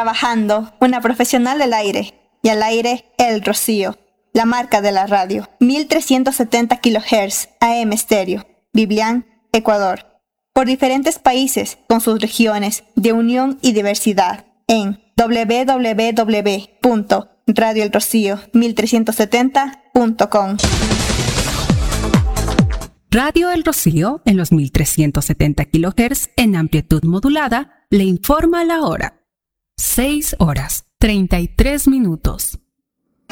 Trabajando, una profesional del aire. Y al aire, El Rocío, la marca de la radio. 1370 kHz AM estéreo. Biblián, Ecuador. Por diferentes países, con sus regiones de unión y diversidad. En www.radioelrocío1370.com. Radio El Rocío, en los 1370 kHz en amplitud modulada, le informa la hora. 6 horas, 33 minutos.